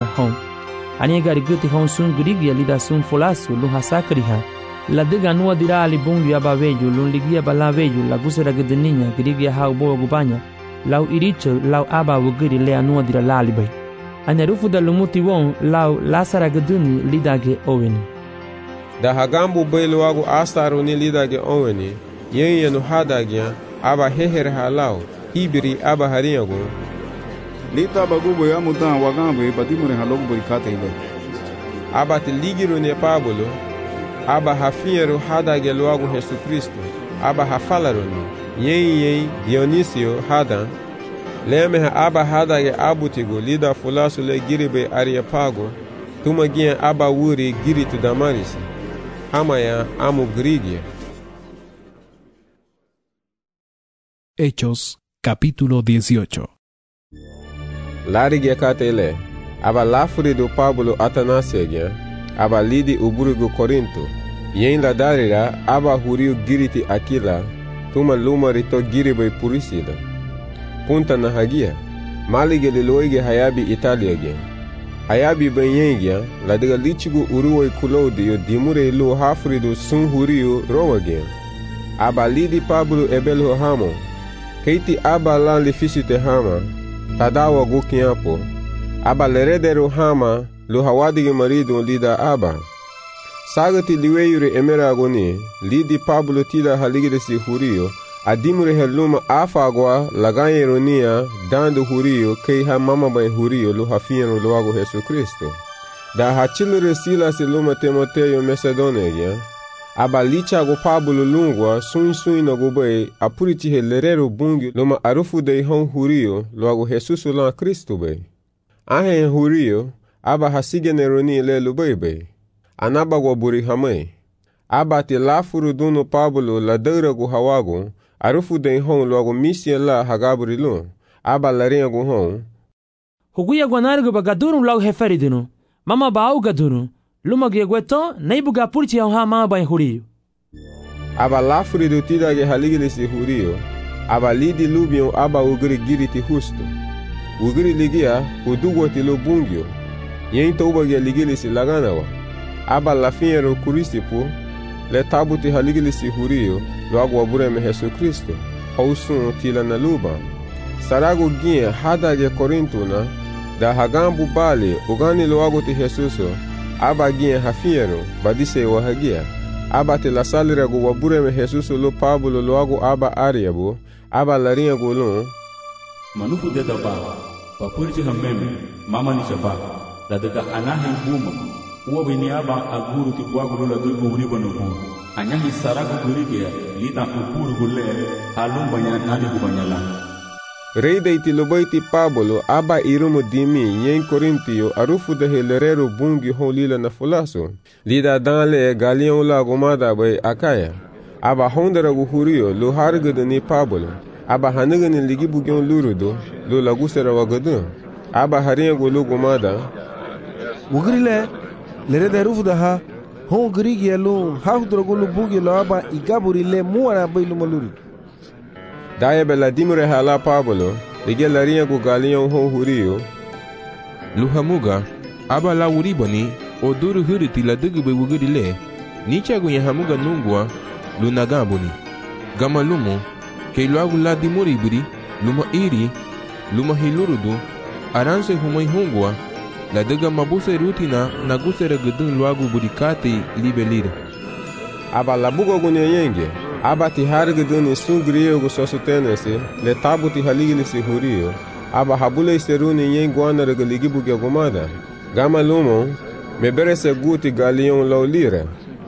hon. Ania gari gati hon sun grigia lida sun folasu lu hasakriha. La dega nua dira ali bungu ya baveju lun ligia balaveju la gusera gedeninya grigia hau boa gubanya. Lau iricho lau aba wugiri lea nua dira lalibay. Ania rufu da lumuti won lau lasara geduni lidage oweni. Da hagambu bailu wagu astaru ni lidage oweni. Yen nu hadagya aba heher halau hibiri aba hariyago. Lita bagubo ya mudan wagambe badimure halogu burikate ile. Aba te ligiru ne Pablo. Aba hafiyeru hadagya luagu Yesu Kristo. Aba hafalaruni. Yen Dionisio hadan. Lemeha aba hadagya abutigo lida fulasu le giribe Areopago. Tumagia aba wuri giritu Damaris. Hamaya amu Grigia. Hechos, capítulo 18. Larigia katele, aba lafuri do Pablo Atanasia, aba lidi uburigo Corinto, yen la darira, aba huriu giriti Aquila, tuma lumarito giribe Purisila. Punta na hagia, malige liloige hayabi Italia. Hayabi banyengia, la diga lichigu uruoi Claudio dimure lu hafuri do sun huriu Roma. Aba lidi Pablo ebelo hamo, keiti aba lan li fisite hama, tadawa gukiapo, aba leredero hama, lu hawadige marido lida aba. Sagati liweyure emeragoni, lidi Pablo tida haligiresi hurio, adimure heluma afagwa laganye ronia, dandu hurio, kei ha mama bay hurio, lu hafieno luago Yesu Kristo. Da hachilure Silas luma Timoteo Macedonia, aba lichago Pablo lungwa sun no gobe apuriti helerero bungi loma arufu de hon hurio loago Jesus lan Kristo be. Ahe hurio aba hasige neroni le lubebe. Anaba go buri hame. Aba te lafuru duno Pablo la deura go hawago arufu de hon loago misia la hagaburi lo. Aba larenga go hon. Huguya gwanargo bagaduru lau heferidino. Mama baau gaduru. Luma gegweto neibuga purti ha mama bay hurio. Aba lafuri do tidage haligilisi hurio. Aba lidi lubio aba ugri giriti husto. Ugri ligia udugo tilo bungio. Yen toubagia ligilisi laganawa. Aba lafiero kurisipo le tabuti haligilisi hurio lo agwa bureme Yesu Kristo. Hausun tila na luba. Sarago gia hadage Korintuna da hagambu bali ugani lo agoti Jesuso. Aba gia hafiero badise wahagia. Aba te la salira go wabureme Jesus lo Pablo lo ago aba ariabo. Aba larinha go lo. Manufu deta ba. Papurti hameme. Mama ni shaba. La deka anahi buma. Uwa bini aba aguru ti bwago la dugo uribo nuku. Anyahi sarago gurigia. Lita upuru gule. Alum banyak nani kubanyala. Rei de itilobaiti Pablo aba irumu dimi yen Corintio arufu de helerero bungi holila na fulaso. Lida danle galion la gomada bay akaya. Aba hondera gu hurio lo hargada ni Pablo. Aba haniga ni ligi bugyon lurudo lo lagusera wagadu. Aba haringa gu lo gomada. Ugrile lerede rufu da ha hon grigi lo hafdra gu lo bugi lo aba igaburi le muara bay lo malurido. Daye bela dimure hala Pablo, lege larinha gu galion hon hurio. Luhamuga, aba la uribani, o duru huriti la dugube wugurile, nicha gu yahamuga nungwa, lunagambuni. Gama lumo, ke luagu la dimuribiri, luma iri, luma hilurudu, aranse humai hungwa, la duga mabuse rutina, nagusera gudun luagu burikate libelire. Aba la bugo gu nyenge. Aba ti harguduni sungriyo gu sosutenese, le tabuti haligilisi hurio. Aba habule isteruni yen guana regaligi buge gomada. Gama lumo, meberese guti galion laulira.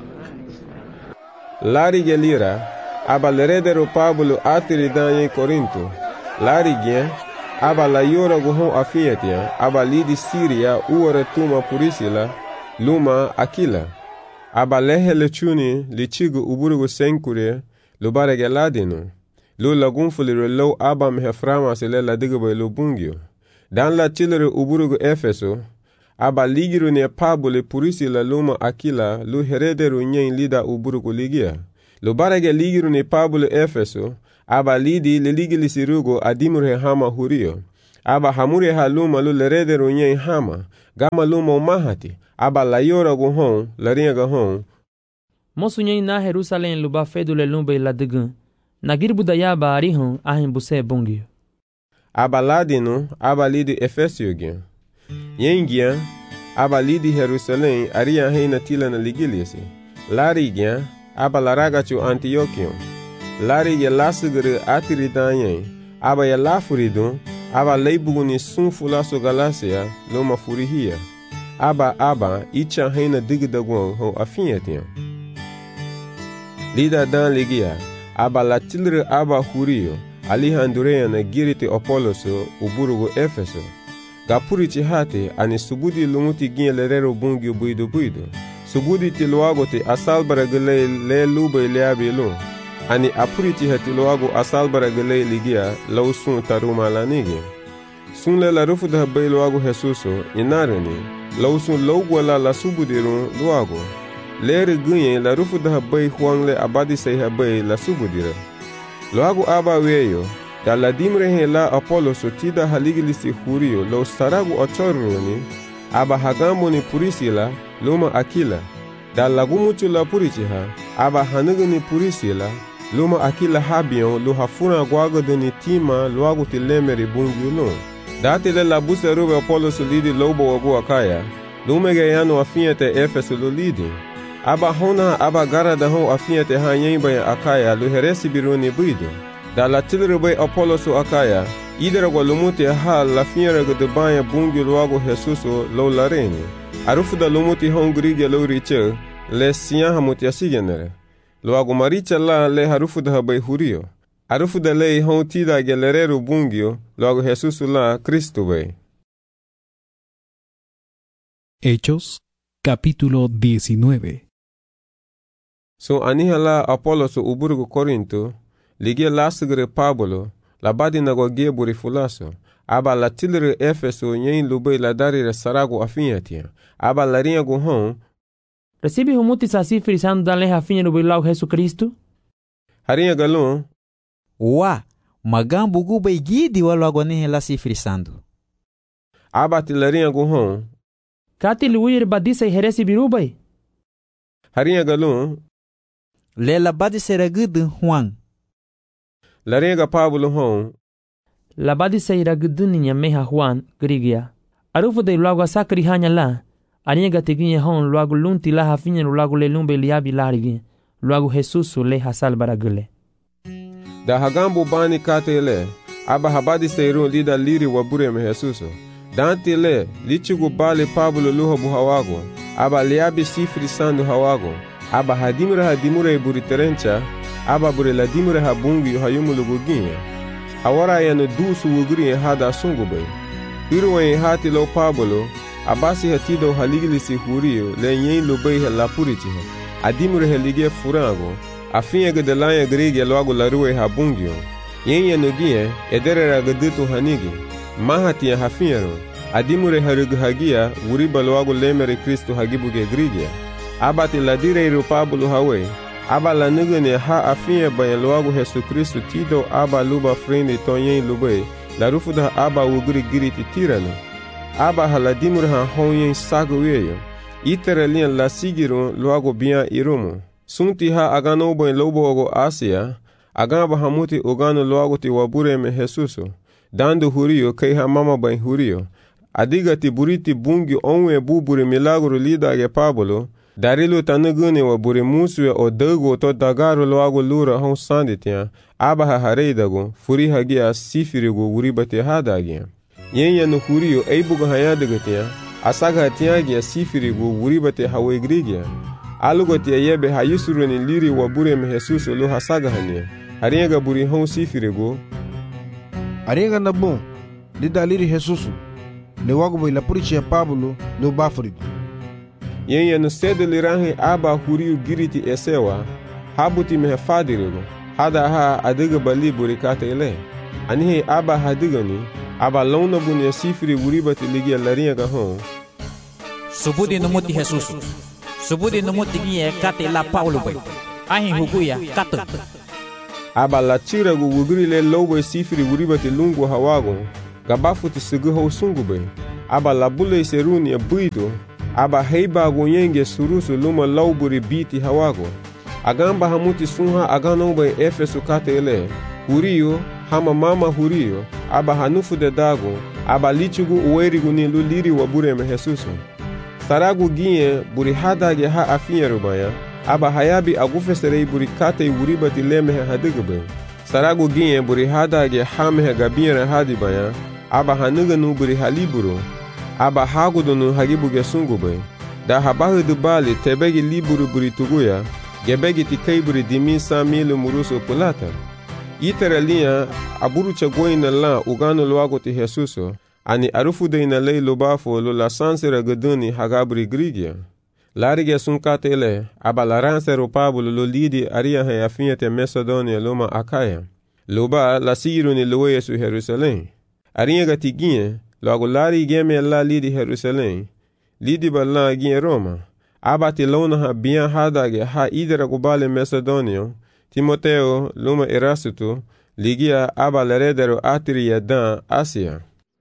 Lari gelira, aba leredero Pablo atiri dan yen Corinto. Lari gen, aba la yora gu hon afiatia, aba lidi Siria uore tuma Purisila, luma Aquila. Aba lehe lechuni lichigu uburugu senkure lubarege ladino. Lu lagunfulire lo aba meheframa sele la digube lo bungio. Dan la chilere uburugu Efeso. Aba ligiru ne Pablo Purisila luma Aquila lu herederu nyen lida uburugu ligia. Lubarege ligiru ne Pablo Efeso. Aba lidi le ligili sirugo adimure hama hurio. aba hamure haluma lu lerede runye hama gama luma mahati aba la yora go hon la ringa hon mosu nyen na Jerusalem luba fedule lumbe la degan na girbu da yaba ari hon ahin buse bongi aba ladino aba lidi Efesio gen yengia aba lidi Jerusalem aria heina tila na ligiliasi lari gen aba laraga chu Antiochion lari ya lasugere atiridanyen aba ya lafuridon aba leibuguni sunfula so Galacia loma furihia aba icha heina digdagon ho afinhetian lida dan ligia aba latilre aba hurio alihandurea na giriti Apoloso uburugo Efeso gapurichi hate ani subudi lumuti gin lerero bungi buido subudi tiluago te asalbara gele le lube leabi lo ani apurichi hati luago asalbara gele ligia lausun taruma lanigi sun le la rufu da bay luago Jesuso inareni lausun logwala la subudirun luago lere gunye la rufu da bay huangle abadi say habay la subudira luago aba weyo da la dimre he la Apoloso tida haligilisi hurio lo saragu ochoruni aba hagambo ni Purisila luma Akila da lagumuchu la purichiha aba hanuguni Purisila luma Akila habion lu hafuna gwago ni tima luago tilemeri bungiulo date le la busa rube Apoloso lidi lobo wagu Akaya lumege yano afiete Efeso lu lidi aba hona aba gara da ho afiete ha yemba ya Akaya lu heresi biruni buido da la tilrube Apoloso Akaya idera gwa lumuti ha la fiera de banya bungi luago Jesuso lo lareni arufu da lumuti hongri lo riche le siya hamuti asigenere luago maricha la le harufu da bay hurio arufu da le hon tida gelerero bungio luago Jesuso la Cristo bay. Hechos capítulo 19. So anihala Apoloso uburgo Corinto ligia lasgre Pablo la badina go geburi fulaso aba la tilre Efeso nyen lube la darire sarago afinhatia aba la rinha go hon recibe humuti sasi frisando dan le afinha no bilau Jesus Cristo harinha galon wa magambo guba igidi walo agoni la si frisando aba tilarinha go hon kati luir badisa heresi birubai harinha galon le la badisera gud Juan la rinha Pablo hon la badisa ira guduninya meha Juan grigia arufu de luago sakri hanya la aniga teginye hon luago lunti la hafinha luago le lumbe liabi larigi luago Jesuso le hasal baragule da hagambo bani katele aba habadi seirun lida liri wabure me Jesuso dante le lichigo bale Pablo luho buhawago aba liabi sifri sandu hawago aba hadimura buriterencha aba bure la dimure habungi hayumulugo ginye awara yano dusu wugri hada sungube irwe hati lo Pablo abasi hatido haligilisi hurio le nyen lo bay la purichi adimure helige furango afinha de lanha grega logo la rua habungio yenye nogie ederera gaduto hanigi mahati ya hafinharo adimure hagia uriba logo lemere Cristo hagibuge grigia abati la direiro Pablo hawe aba la nugene ha afinha banha logo Jesus Cristo tido aba luba frente tonyen lube la rufuda aba ugri giriti tirano aba haladimure ha honyen sagoyeyo iterelin la sigiro logo bia irumo sunti ha agano bon lobo ogo Asia agaba hamuti ogano logo ti wabure me Jesuso dando hurio kai ha mama ban hurio adigati buriti bungi onwe bubure milagro lida ge Pablo darilo tanugune wabure musue o dago to dagaro logo lura hon sanditia aba ha hareidago furi hagia sifirigo uribate hadagia yenya no hurio eibugo hayadagatia asaga tiagia sifirigo uribate hawegrigia alugotia yebe hayusuruni liri wabure me Jesuso lo hasaga hania haringa buri hon sifirigo aringa na bom lida liri Jesuso le wago la purichi ya Pablo lo bafrido yenya no sede lirahi aba hurio giriti esewa habuti me fadirigo hada ha adiga bali burikata ele anihi aba hadigani aba lona buni sifiri uribati ligia laringa hon subudi no moti Jesuso subudi no moti gie kate la Paulo bay ahin huguya kato aba la tira gu wugri le lobo sifiri uribati lungu hawago gabafu ti sigu ho sungube aba labule seruni buido aba heiba gonyenge surusu luma lauburi biti hawago agamba hamuti sunha agano be Efesu katele Hurio hama mama Hurio aba hanufu de dago aba lichugu uerigu ni luliri wa bure me Jesusu saragu ginye buri hadage ha afinyeru baya aba hayabi agufeserei buri kate uribati lemehe hadigube saragu ginye buri hadage hamehe gabiyere hadi baya aba hanuganu buri haliburu aba hagudunu hagibuge sungube da habahu dubali tebegi liburu buri tuguya gebegi tikei buri dimi samilu murusu pulata itere linha aburu chagoina la ugano loago ti Jesuso ani arufu de ina lei lobafo lo la sansera gaduni hagabri grigia larige sunkatele aba la ransero Pablo lo lidi aria he afinete Macedonia loma Akaya loba la siru ni loe su Jerusalem aria gatiginye loago lari geme la lidi Jerusalem lidi balla ginye Roma aba ti lona ha bian hadage ha idera gubale Macedonia Timoteo luma Erasto ligia aba leredero atria dan Asia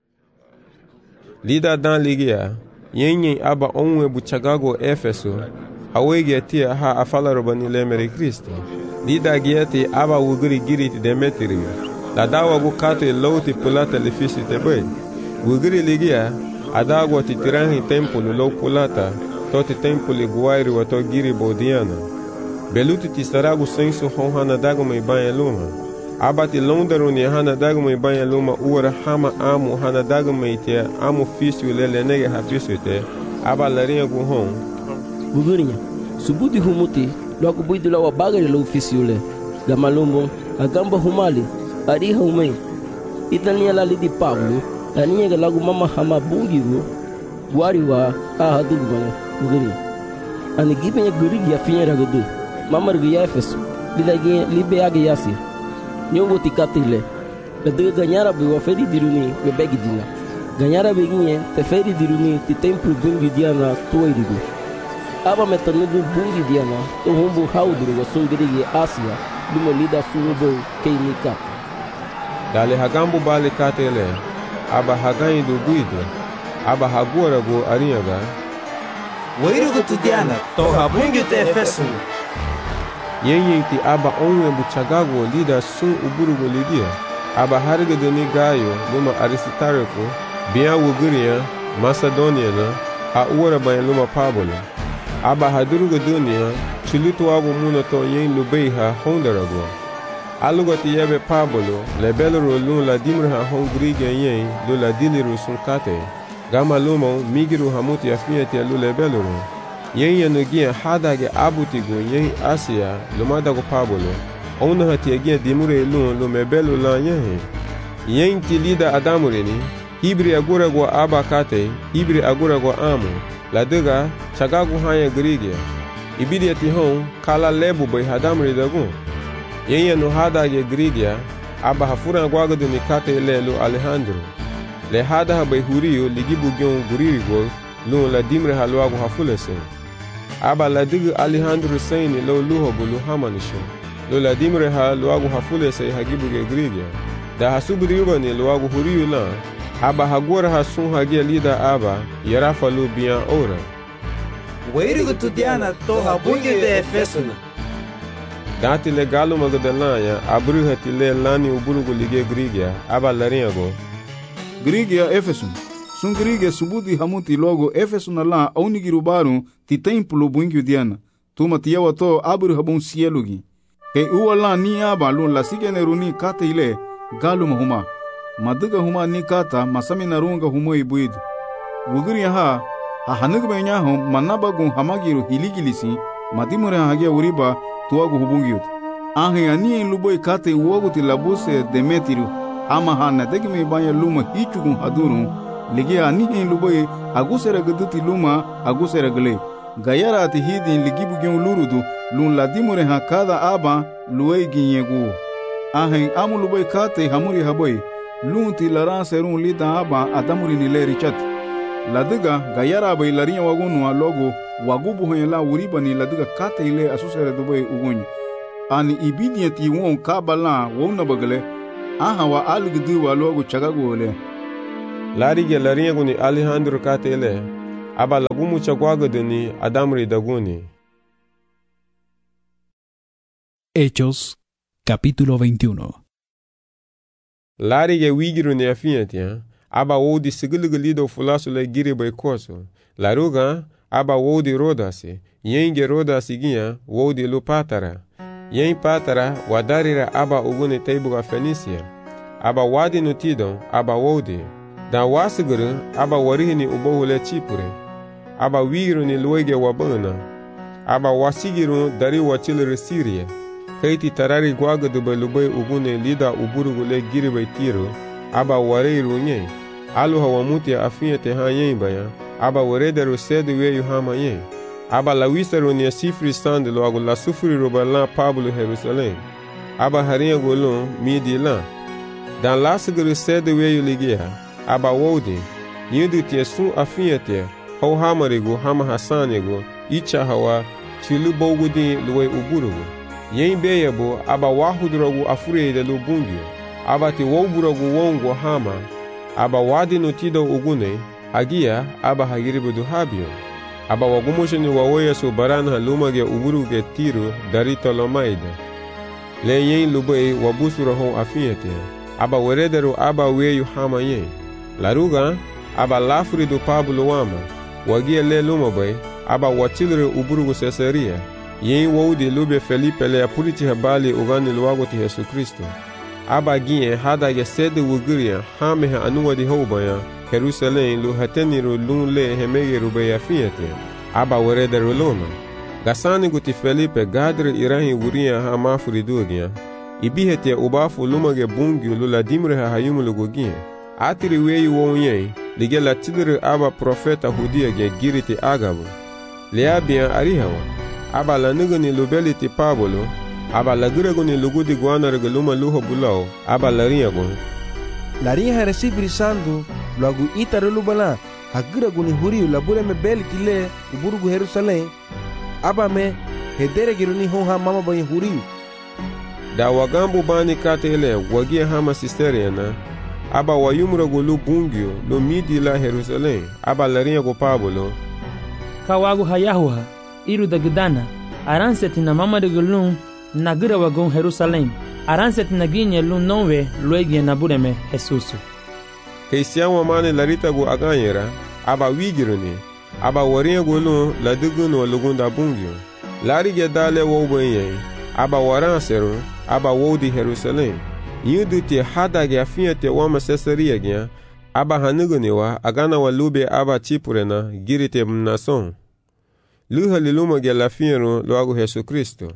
lida dan ligia yenye aba onwe buchagago Efeso hawege tia ha afala bani lemere Kristo lida gieti aba wuguri giriti Demetrio la dawa bukate loti pulata lefisi tebe wuguri ligia adago ti tirangi tempolo lo pulata toti tempoli guairi wato giri bodiana beluti ti saragu sensu honhana dago mai banha luma abati londaro ni hana dago mai banha luma ura hama amu hana dago mai te amu fisio lele nege hafiso te aba larinha gu hon gugurinha subudi humuti logo buidu la bagare lo fisio le gamalumbo agamba humali ari humei itania la lidi Pablo ania lagu mama hama bungiru guariwa ahadugmane gugurinha ani gibenya gurigi afinha ragodu mamar via Efeso lidagi libeagi yasi nyongo tikatile lade ganyara be waferi diruni be begidina ganyara be ginye te feri diruni ti templo bungi diana toirigu aba metanudu bungi diana to humbu hauduru wasungirigi Asia dumo lida sunubo keinika dale hagambu bale katele aba hagai do guido aba hagora go ariaga wairugu tudiana to habungi te Efeso yenye ti aba onwe buchagago lida sun uburugo lidia aba harga deni gayo luma Aristarco biya wuguria Macedonia na a uora bayan luma Pablo aba hadurugo dunia chulutu wago muna to yen lubeiha hondarago alugo ti yebe Pablo lebelro lun la dimra hongriga yen lo la diliru sunkate gama luma migiru hamuti afiati lu lebelro yen yanugia hadage abutigo yen Asia lumadago Pablo ona hatiagia dimure lun lo mebelo la yen tilida adamureni hibri agura go abakate hibri agura go amu la dega chagago hanya grigia ibidia ti hon kala lebu bay hadamure dago yen yanu hadage grigia aba hafura gwago de nikate lelo Alejandro le hada bay Hurio ligibu gyon guririgo lun la dimre halwago hafulese aba la digu Alejandro Saini lo luho bulu hamanisho lo la dimre ha luagu hafule se hagibuge grigia da hasubri yubani luagu Hurio la aba hagora hasun hagia lida aba yarafa lu bian ora wairugu tudiana to habungi de Efeso dati le galo magadelanya abru hatile lani uburugu lige grigia aba laringo grigia Efeso sun grigia subudi hamuti logo Efeso na la aunigirubaru ti templo bungi diana tuma tiawa to abru habun sielugi ke uwala ni aba lun la sigeneruni kate ile galu mahuma maduga huma ni kata masami narunga humo ibuid wuguri ha hanug benya hum manabagun hamagiru hiligilisi madimure hagia uriba tuagu hubungiut ahe ani luboy kate uogu ti labuse Demetrio ama hana degme banya luma hichugun haduru ligia ani luboy agusera guduti luma agusera gele gayara ati hidin ligibu gyon lurudu lun ladimure ha kada aba luei ginyegu ahe amu luboy kate hamuri haboy lun ti laran serun lida aba adamuri ni leri chat ladiga gayara bay larinya wagunu logo wagubu hoyela uriba ni ladiga kate ile asusere duboy ugunyi ani ibidieti won kabala wona bagale aha wa algdu wa logo chagagole Larige laringuni Alejandro katele, aba lagumu chagwagaduni adamri daguni. Hechos, capítulo 21. Larige wigiruni afiatia, aba wodi sigiliglido fulasule giribe koso. Laruga, aba wodi rodasi, yenge rodasi gia, wodi lupatara. Yen patara, wadarira aba uguni teibuga Fenisia. Aba wadi nutidon, aba wodi. Dan wasiguru, aba warihini ubohule Chipure. Aba wigiruni luege wabana. Aba wasigiru dari wachilere Syria. Kaiti tarari gwagadu lubay ugune lida uburugule giribe Tiro. Aba wareiru nye. Aluha wamuti afiete ha yen baya. Aba warederu sedu weyu hama yen. Aba lawisaru ni sifri sandalo agu la sufuri robalan Pablo Jerusalem. Aba harinha golon midi lan. Dan lasiguru sedu weyu ligia. Aba wodi. Yindu tie sun afiete. Hau hamarigo hama hasanigo. Icha hawa chilu bogudi luwe uburugu. Yen beyebo aba wahudrogu afurede lu bungyo. Aba ti woburogu wongo hama. Aba wadi nutido ugune. Hagia aba hagiribudu habio. Aba wagumushini wawoya su baran halumage uburuge Tiro dari Tolomaida. Le yen lubei wabusura hon afiete. Aba werederu aba weyu hama yen. Laruga aba lafuridu Pablo wama. Wagia le lumabai aba wachilre uburugu Caesarea. Yen wodi lube Felipe le apuliti habali ugani luwagoti Yesu Kristo. Aba gien hadage sede wugiria hamehe anuwa di houbaya Jerusalem lu hateniru lun le hemege rubeya fiete. Aba werederu loma. Gasani guti Felipe gadre irahi wuria ha mafuri dugia. Ibihete ubafu lumage bungyu lula dimre ha hayumulu gugia. Atiri weyu wonye lige la tidre aba profeta hudia ge giriti agabu. Leabian arihawa. Aba la nugani lubeliti Pablo. Aba la guraguni lugudi guanarga luma luho bulao. Aba la riagun. La rinha recibiri sandu, logo itaru lubala, haguraguni huriu labure me beliti le, uburugu Jerusalem. Aba me, hedere giruni honha mama bayi huriu. Da wagambu bani katele, wagia hama sisteriana. Aba wayumragu lu bungyo, lu midi la Jerusalem. Aba la riagu Pablo. Kawagu hayahuha, iru da gidana, aranseti na mama de gulun, nagira wagon Jerusalem. Aranseti na ginye lun nonwe, luegie na bureme Jesusu. Keisiawa mane larita gu aganyera, aba wigiruni. Aba wariagu lun la digunu lugunda bungyo. Larige dale wobenye, aba waranseru, aba wodi Jerusalem. Yuduti hadage afiete wama Caesarea gya, aba hanuguniwa agana walube aba Chipurena girite mnason. Luha liluma gya lafiero loagu Yesu Kristo.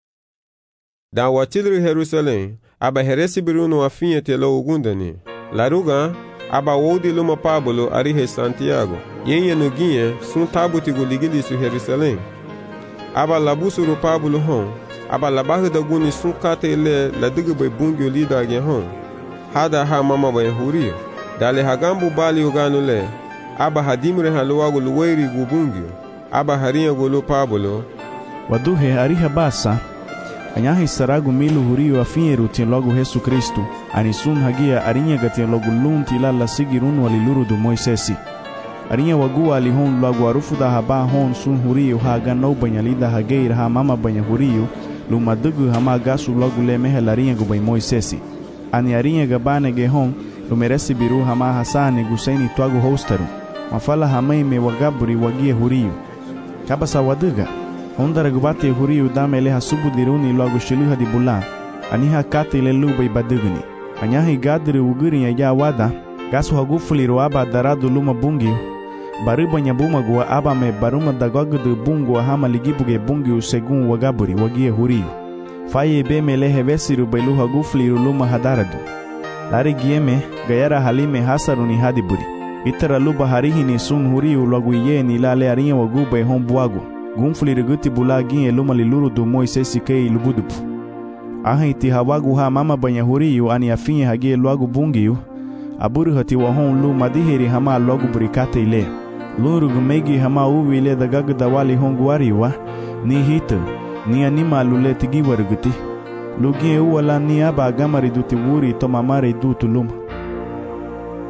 Da wachilri Jerusalem, aba heresi biruno afiete lo ugundani. Laruga, aba wodi luma Pablo arihe Santiago. Yenye nuginye sun tabuti guligili su Jerusalem. Aba labusuru Pablo hon. Aba labahu da guni sun kate ile la digbe bungyo lida gen hon. Hada ha mama bayan huriyo. Dale hagambu bali uganu le. Aba hadimre haluwagu luweri gu bungyo. Aba harinha gulu Pablo. Waduhe ariha basa. Anyahi saragu milu huriyo afinyeru tien logo Yesu Kristu. Anisun hagia arinha gatien logo lun tila la sigirun waliluru du Moisesi. Arinha wagua alihon logo arufu da haba hon sun huriyo haga no banyalida hageir ha mama banya huriyo. Lumadugu hama gasu logo le mehe larinha gubay Moisesi. Ani arinha gabane gehon lumeresi biru hama hasane gusaini tuagu hostaru. Mafala hamai me wagaburi wagie huriyo. Kabasa waduga. Ondara gubate huriyo damele hasubu diruni logo shiluha di bulan. Aniha kate le lubay baduguni. Anyahi gadri uguri ya wada. Gasu hagufuli roaba daradu luma bungiyo. Bariba nyabuma gua aba me baruma dagagudu bungu hama ligibuge bungiyo segun wagaburi wagie huriyo. Faye be mele hevesiru bailu hagufuli luma hadaradu. Lari gieme gayara halime hasaruni hadiburi. Itara luba harihini sun huriyo logo ye ni lale arinha wagubay hombuagu. Gunfuli riguti bulagin luma liluru du Moisesi kei lubudupu. Aha iti hawagu ha mama banya huriyo ani afinye hagie loagu bungiyo. Aburu hati wahon lu madihiri hama logu burikate ile. Luru gumegi hama uwi ile dagagu dawali honguariwa. Ni hito, ni anima lule tigi waruguti. Lugie uwala ni aba agamari duti wuri to mamare dutu luma.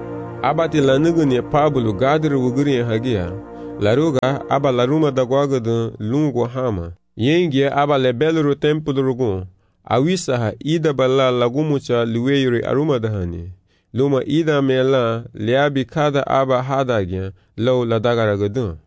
abati lanugni Pablo gadru wuguri hagia laruga aba laruma dagwagadu lungu hama yengie aba lebelru templu rugun awisaha ida balla lagumucha liweyuri aruma dahani luma ida mela liabi kada aba hadagya law ladagaragadun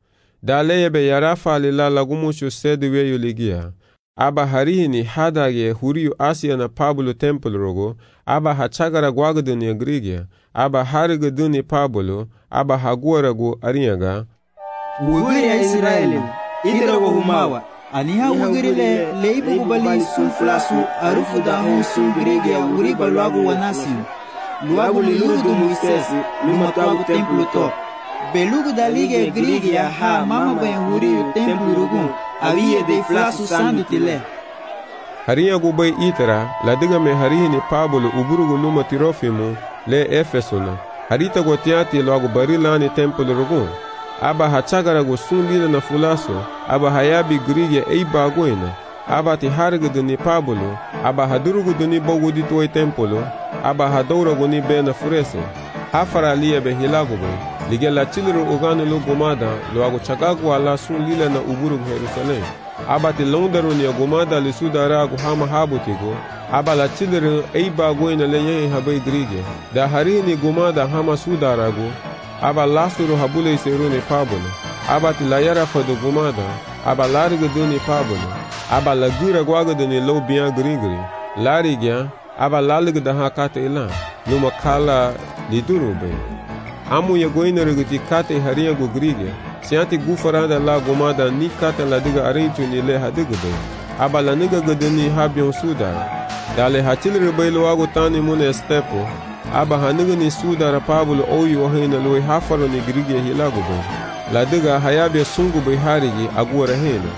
daleyebe yarafa lila lagumuchu sedweyu ligia aba harihini hadage huriyu Asia na Pablo templu rugo aba hachagara gwagadu ya grigia aba harigaduni Pablo aba haguaragu arinyaga wugiri ya Israeli idra wa humawa aniha wugiri le leibu kubali sunfulasu arufu da hon sun grigia wuri balwagu wanasi luagu liludu muisesi lumatagu templu to belugu da lige grigia ha mama ben huriyu templu rugun awiye de flasu sandu tile harinyagu bay itara ladiga me harihini Pablo uburugu luma Tirofimu le Efesuna harita gotiati luagu barilani templu rugun aba hachagaragu sun lila na fulaso aba hayabi grigia eiba goina aba ti harigudu ni Pablo aba hadurugudu ni bogudi tuwe templo aba hadouragu ni bena furese hafara liya be hilagu be lige la chiliru uganu lu gumada luagu chagagu ala sun lila na uburugu Jerusalem aba ti londaru ni gumada li sudaragu hama habutigo aba la chiliru eiba goina le yehi habai grigia da harini gumada hama sudaragu aba lasuru habule seru ni Pablo aba ti la yara fadu gumada aba larigudu ni Pablo aba la gura gwagadu ni lo biyan grigri larigya aba laligda hakate ila numa kala lidurube amu ya goina riguti kate hariya gu grigya sianti gufaranda la gumada ni kate la diga arinchu ni le hadigube aba la niga gudu ni habyon sudara dale hachilri baylo wagu tani mune stepo aba haniga ni sudara Pablo oyu wahina luwe hafaro ni grigya hilagube la diga hayabe sungu bay harigi aguara hena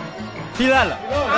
Hilala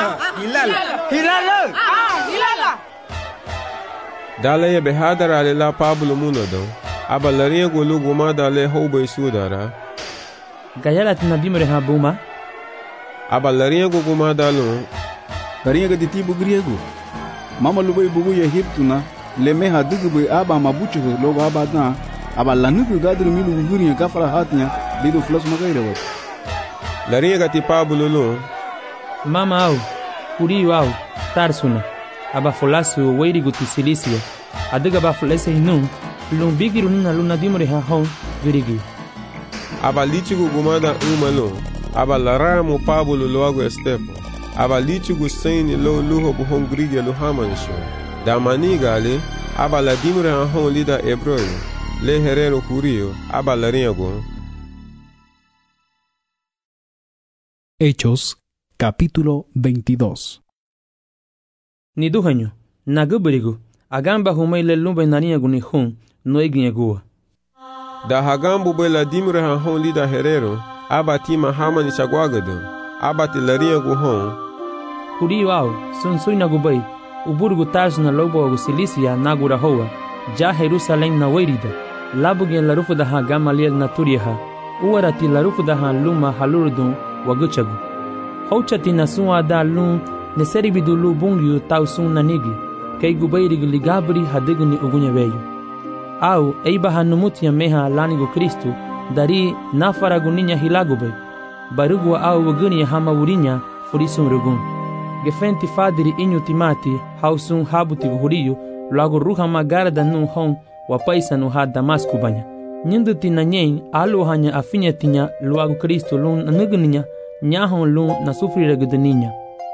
dale be hadara le la Pablo munado aba lariya gulu gumada le hobe sudara gayala tinadimre habuma aba lariya gumada lo Kariya ga ditibu griego mama lubay bugu ya hiptuna le me hadugu aba mabuchu logo aba na aba lanugu gadru milu guguri ka fara hatnya lido flos magaira wat lariya ga ti Pablo lo mama au kuriyu au tarsuna aba folasu weirigu ti Silisia adiga ba folese hinu lumbigiru nina luna dimure ha hon virigi aba lichigu gumada umalo aba laramu Pablo loago estepo aba lichigu saini lo luho bu hon grigya lo hamanisho da manigale aba la dimure ha hon lida ebroyo le herero kuriyo aba lariago. Hechos capítulo 22. Ni duhanyo nagubirigu agamba humaile lumba naniagu ni hun noeginyagua da hagambu bela dimre ha hon lida herero aba tima hamani chagwagadu aba tilariagu hon kuriyu au sunsui nagubai uburgu taj na lobo agu Silisia nagura hoa ja Jerusalem na weirida labugen larufu da ha Gamaliel na turiha uwarati larufu da ha luma halurdun waguchagu hauchati na suwa da lun neseri bidulu bungyu tau sun nanigi kay gubayrig ligabri hadigni ugunya veyu au eiba hanumutia meha lanigo Kristu dari nafaragu ninya hilagubay barugu au wuguni hama wurinya furisun rugun gefenti fadiri inyu timati hausun habuti huriyu lagu ruha magara da nun hon wapaisa nu ha Damasku banya nyinduti na nyen alu hanya afinya tinya luagu Kristu lun nugninya nyahon lun na sufrira gudninya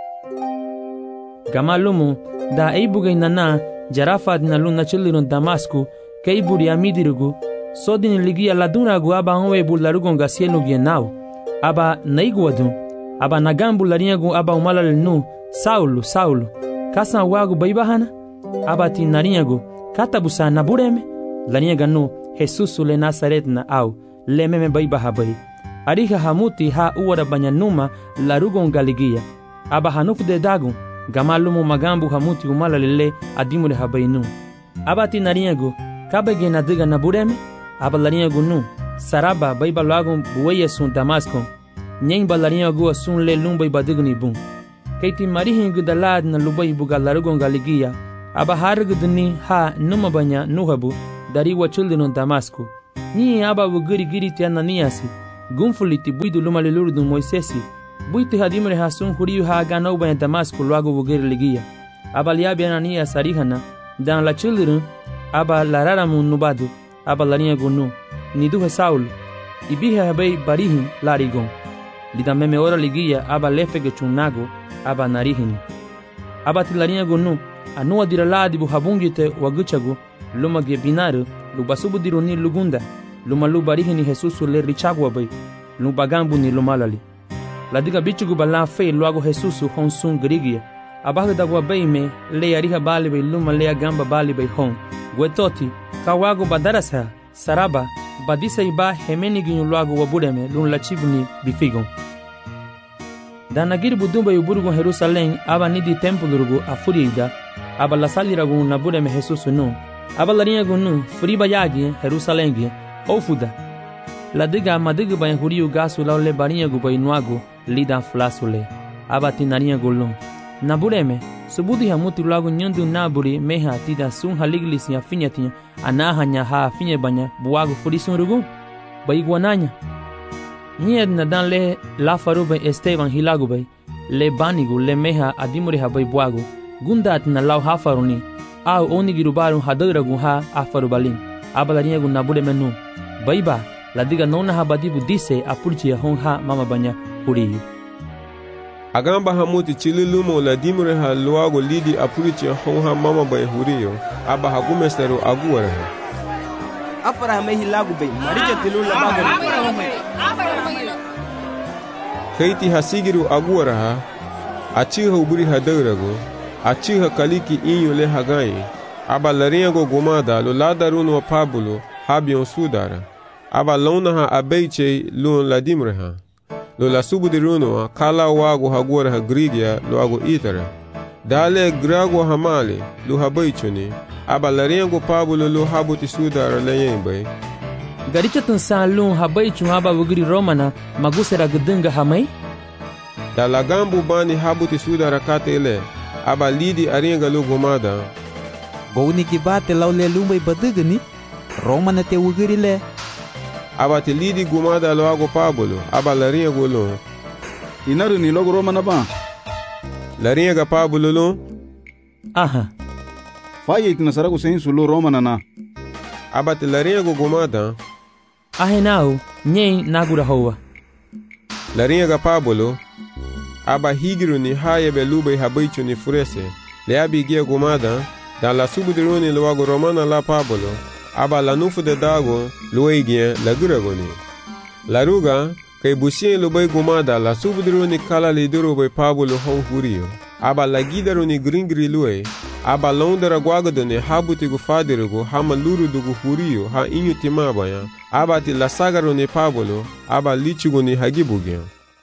gamalumu da eibugay nana jarafad na lun na chilirun Damasku keiburi amidirugu sodin ligia laduragu aba onwe bularugon gasienu gienau aba naiguadun aba nagambu lariagu aba umalal nu Saulo kasan wagu baibahana aba tinariagu katabusa na bureme laniaga nu Jesus le Nazaret na au lememe baibaha bai ariha hamuti ha uwara banyanuma larugon galigia aba hanuk de dagun gamalumu magambu hamuti umalalele adimure habainu aba tinariagu kabege na diga na bureme aba laniagu nu saraba baibalagun buweye sun Damasco nyen balariagu sun le lumbai badigni bun keiti marihingu dalad na lubai buga larugon galigia aba hargudni ha numa banya nuhabu dari wa children Damasco. Ni aba wugiri giri ti Ananiasi. Gunfuliti buidu luma lelurdu Moisesi. Buiti hadimre hasun huriu ha ganau ba Damasco luago wugiri ligia. Aba liabi Ananias arihana. Dan la children aba lararamu nubadu. Aba larinha gunu. Niduhe Saul. Ibihe habei barihin larigon. Lida meme ora ligia aba lefege chunago aba narihini. Aba tilarinha gunu. Anua diraladi bu habungite waguchagu. Luma ge binaru. Lubasubu diruni lugunda. Luma lu barihini Jesus le richagwa bay. Lubagambu ni lumalali. Ladiga bichugu bala fe luago Jesus honsun grigia. Abaga dagwa bay me le ariha bali bay luma le agamba bali bay hon. Gwetoti kawago badarasa saraba badisa iba hemeni ginyu luago wabureme lun lachibuni bifigon. Danagir budumba yuburgo Jerusalem aba nidi templo rugo afurida aba la salirago nabureme Jesus no. Aba larinha gunu furiba yagi Jerusalem ofuda. Ladiga madiga bay huriu gasu laule barinha gu bay nuago lida flasule. Aba tinarinha golon. Nabureme subudi hamuti luago nyandu naburi meha tida sun haliglis ya finyatinha anaha nya ha finye banya buago furisun rugo bay guananya. Nied nadan le la faruba Esteban hilago bay le banigo le meha adimuri ha bay buago gundat na lau ha faruni au onigirubaru hadaragu ha afarubalin abalarinha gu nabureme nu baiba ladiga nona ha badibu dise apurchia hon ha mama banya huriyu. Agamba hamuti chililumo la dimure ha luago lidi apurichi honha mama bay huriyo aba hagumesteru aguara afara me hilagu bay maricha tilula bagari keiti hasigiru aguara ha achiha uburi hadarago achiha kaliki inyo le hagai aba larinha go gomada lo ladarun wa pabulo habion sudara aba lona ha abeiche lun la dimure ha lo la subu de runo kala wago hagora ha grigia lo ago itara dale grago hamale lo habaichuni aba larengo pabulo lo habuti sudara layembe garicha tan salun habaichu aba wugiri romana magusera gudunga hamai dala gambu bani habuti sudara katele aba lidi arenga lo gomada boni kibate laule lumbai badugani romana te wugiri le aba te lidi gumada lo ago pabulo aba larinha golo inaru ni logo romana ba larinha ga pabulo lo aha faye itina sarago sensu lo romana na aba te larinha go gumada ahenau nyen nagura hoa larinha ga pabulo aba higiru ni haye belube habaichu ni furese le abi gia gumada da la subudiruni lo ago romana la pabulo aba la nufu de dago luegien la guragoni la ruga kay busien lo bay gumada la subudru ni kala le duro bay pabulo hon hurio aba la gidaru ni gringri lue aba londra gwagado ni habuti gu fadirugo hama luru dugu hurio ha inyu timaba ya aba ti la sagaru ni pabulo aba lichugo ni hagibugia.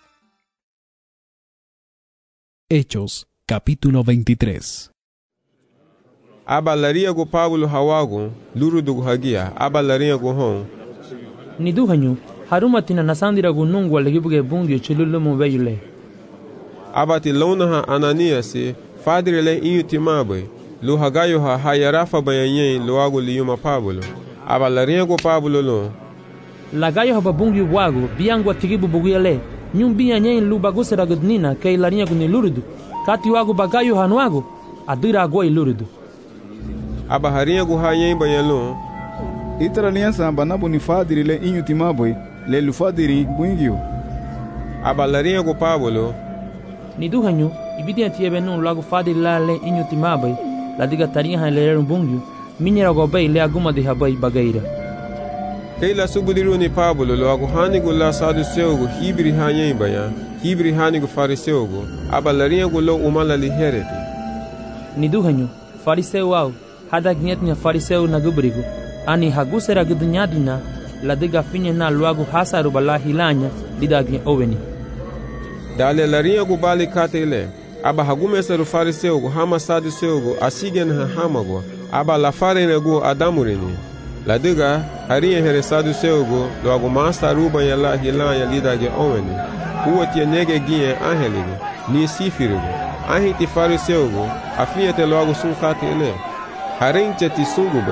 Hechos capítulo 23. Aba laria go Pablo hawago luru dugu hagia aba laria go hon ni duhanyu harumatina nasandira go nungwa legibuge bungyo chilulumu veyule aba ti lona ha Ananias fadire le inyu timabe lu hagayo ha hayarafa bayanye lo ago liyuma Pablo aba laria go Pablo lo lagayo ha babungyo wago biangwa tigibu buguyale nyumbia nyen lu bagusera godnina kay laria go ni lurudu kati wago bagayo hanwago adira go ilurudu aba harinha gu hayen bayalo itara aliança banabu ni fadiri le inyu timaboy le lufadiri buingio aba larinha gu Pablo ni duhanyu ibidia tiebe non lago fadiri la le inyu timaboy la diga tarinha ha le bungio minera go bay le aguma de habay bagaira kay la subudiru ni Pablo lo ago hanigu la sadu seugo hibri hayen baya hibri hanigu fariseugo aba larinha gu lo umala li hereti ni duhanyu fariseu au hada gnyetnya fariseu na gubrigo ani hagusera gudnyadina la diga finye na luagu hasaru bala hilanya didagi oveni dale larinha gu bali katele aba hagumeseru fariseu gu hama saduseu gu asigen ha hamago aba la farene gu adamurini la diga harinha here saduseu gu luagu masaru bala hilanya didagi oveni uotie nege gie angelige ni sifirigo ahiti fariseu gu afiete luagu sun katele harinche ti sungu bay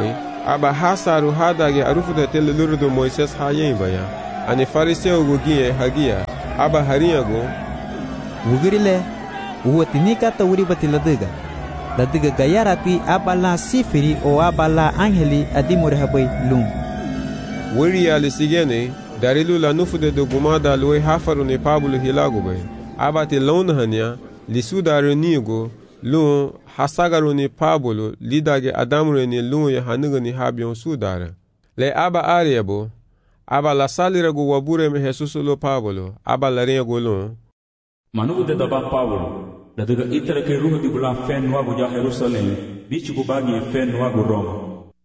aba hasaru hadage arufuda tele lurudu Moises hayen baya ani fariseo gugie hagia aba hariyago wugirile uwatini kata wuri batiladega ladiga gayarati abala sifiri o abala angeli adimore habai lum wuri ali sigene darilu la nufude do gumada loe hafaru ne Pablo hilago bay abati lonhania lisudaru nigo lu hasagaru ni Pablo lidage adamru ni lu ya hanugo ni habion sudara le aba ariabo aba la salirago wabure me Jesus lo Pablo aba la rego lo manugo de daba Pablo la daga itara ke ruho di bula fen wago ja Jerusalem bichi go bagi fen wago Roma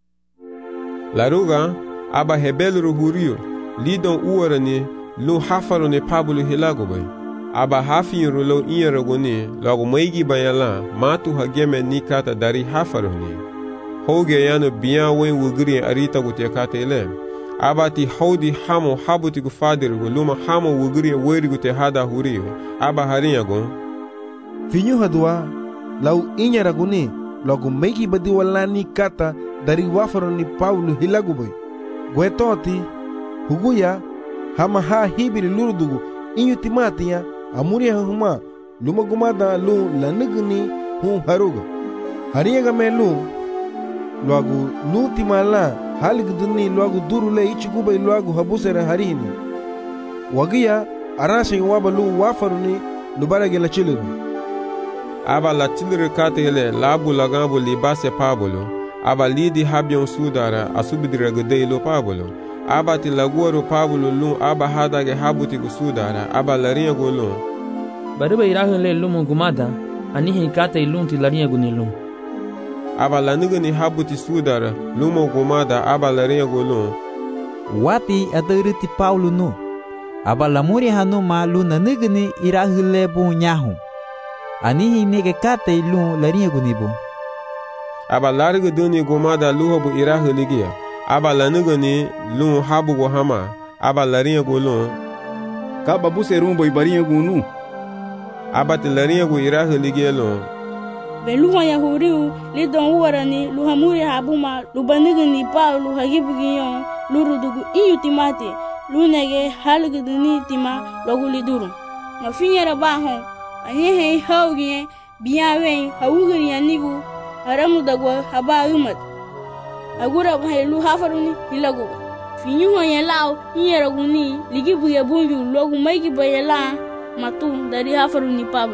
la ruga aba hebelu hurio lidon uwarani lu hafaru ni Pablo hilago bay aba hafiru lo iyaragoni lago maigi bayala matu hageme nikata dari hafaruni hoge yano biya wen wugri arita gute katele abati hodi hamo habuti gu fadir gu luma hamo wugri weri gute hada huriyo aba hariyago finyu hadwa lau iyaragoni lago maigi badi wala nikata dari wafaruni Paulo hilaguboy gwetoti huguya hama ha hibiri lurudugu inyu timatiya amuri huma luma gumada lu lanigni hu haruga hariyaga me lu luagu lu timala haligduni luagu durule ichigubai luagu habusere harini wagiya arashin wabalu wafaruni lubarage la chiliru aba la chiliru katele labu lagambo libase Pablo aba lidi habion sudara asubidira gdeilo Pablo abati laguaro Pablo lu aba hadage habuti gusudara aba laria golo bariba irahele lumu gumada anihi kata ilunti laria gunilum aba lanigani habuti sudara lumu gumada aba laria golo wati adariti Paulo no aba lamuri hanu ma lu nanigani irahele bu nyahu anihi nege kata ilu laria gunibu aba larga duni gumada luhobu iraheligia aba lanigani lu habu go hama aba laria golo kaba buserumbo ibaria gunu abati laria go iraheligia lo beluha yahuriu lidon warani luhamuri habuma lubanigani Paulo hagibugiyon lurudugu iyutimate lunege halguduni tima loguliduru mafinyera baho anyehe haugie biyawen hawugiri anigu haramu dagwa haba umat agura bahelu hafaruni hilago finyu hoye lao iyeraguni ligibuye bunju logu maigi bayela matu dari hafaruni Pablo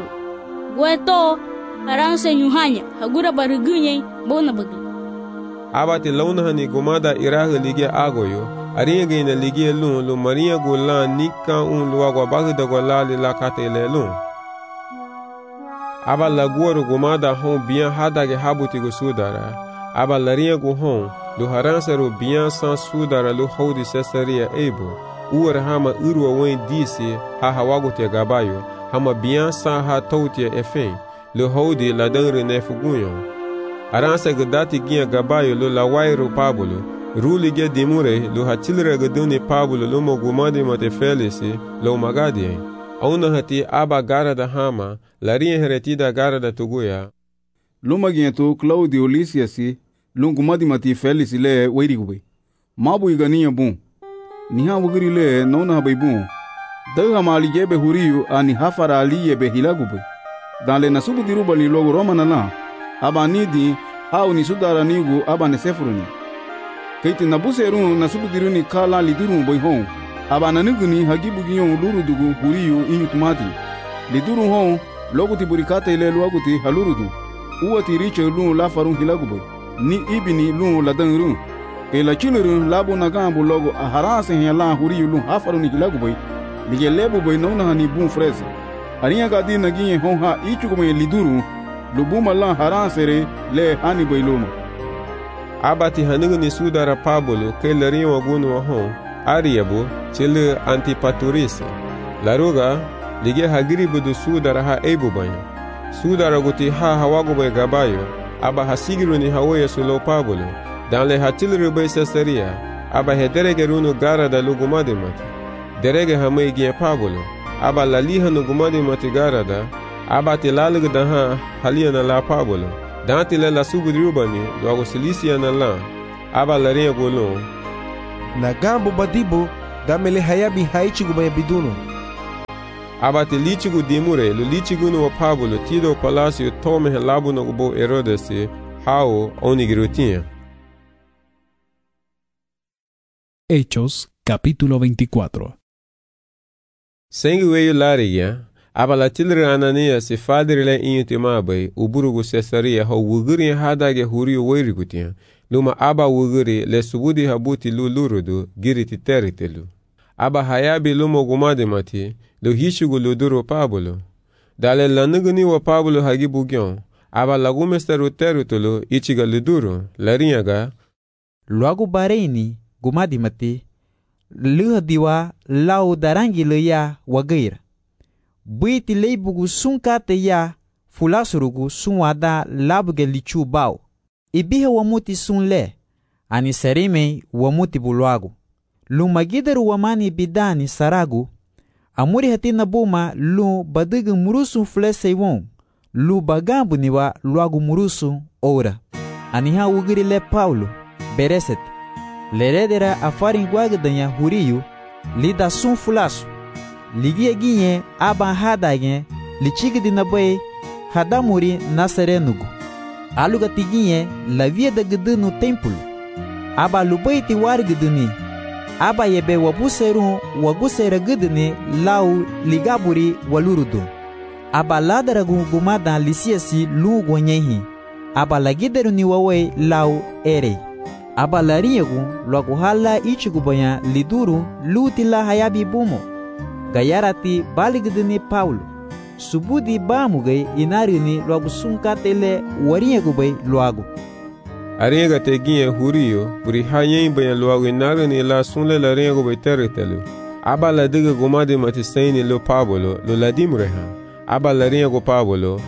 gweto aranse nyuhanya agura barugunye bona bagi abati launahani gumada iraga ligia agoyo ariege ina ligia lu maria gola nika un luagwa bagda gola la katele lu aba laguaro gumada hon bien hadage habuti go sudara aba laria go hon lu haransero bien sans sudara lu hodi Caesarea ebo uar hama urwa wen disi ha hawago te gabayo hama bien sans ha tautia efen lu hodi la dangre nefugunyo aranse gadati gia gabayo lu la wairo Pablo ruli ge dimure lu hatilre gaduni Pablo lu mo gumadi mate felisi lu magadi auna hati aba garada hama laria heretida garada tuguya lumagiento Claudio Lysiasi lungumadi mati Felix le weirigube mabu igania bun niha wugiri le nona habaibun daga mali jebe huriyu ani hafara aliye be hilagube dale nasubu diruba li logo romana la aba nidi au ni sudara nigu aba ne sefruni keiti nabuseru nasubu diruni kala liduru boy hon aba nanuguni hagibu giyon lurudugu huriyu inyutumati liduru hon logo tiburikata ile luaguti halurudu uwati riche lu la farun hilagube ni ibini lu la dangru ke la chiluru labu nagambu logo aharase hela huriyu lu hafarun hilagube lige lebu boy nona hani bun frese ariya gadi nagiye hon ha ichugume liduru lubuma la harasere le hani boy luma abati hanuguni sudara Pablo ke lariya wagunu wa hon ariyabu chile Antipatris laruga lige hagiribu du sudara ha ebu banya sudara guti ha hawago bay gabayo aba hasigiru ni hawoye sulo Pablo dan le hatilru bay Caesarea aba hederege runu gara da lugumadi mati derege hamay gie Pablo aba laliha no gumadi mati gara da aba tilalu da ha halia na la Pablo dan tile la subudrubani do Cilisia na la aba larinha golon. Na gambo badibo damele hayabi haichigu banya biduno. Aba te lichigu dimure lo lichigu no Pablo tido palácio tome labu no bo Herodes hao onigirutinha. Hechos capítulo 24. Sengi weyo lariya aba la tilre Anania se fadre le intimabai uburugu Cesaria ho wuguri hadage huriyo weirigutia luma aba wuguri le subudi habuti lulurudu giriti teritelu aba hayabi lumo gumade mati lo hishugu luduro Pablo dale lanuguni wa Pablo hagi bugyon aba lagumesteru teritelu ichiga luduro larinyaga luagu bareini gumadi mati luha diwa lau darangi le ya wagair buiti leibugu sunkate ya fulasurugu sunwada labuge lichu bao ibihe wamuti sunle ani serime wamuti buluagu lumagideru wamani bidani saragu amuri hatina buma lu badigu murusu fleseiwon lu bagambu niwa luagu murusu ora aniha wugiri le Paulo bereset leredera afarin gwagdanya huriyu lida sun fulasu ligie ginye aba hadage lichigdi nabai hadamuri naserenugu aluga tiginye la via de gdunu templo aba lubaiti wargduni aba yebe wabuseru wagusera gduni lau ligaburi walurudu aba ladaragu gumada lisiasi lu gonyehi aba lagideru ni wawe lau ere aba lariegu lwakuhala ichigubanya liduru lutila hayabi bumo gayarati baligdini Paulo subudi bamugai inarini lwakusunkatele wariegubay lwagu ariega teginye huriyo buri hayen banya lwagu inarini la sunle la riegubay teritelu aba la diga gumadi matisaini lo Pablo lo ladimreha aba la riegu Pablo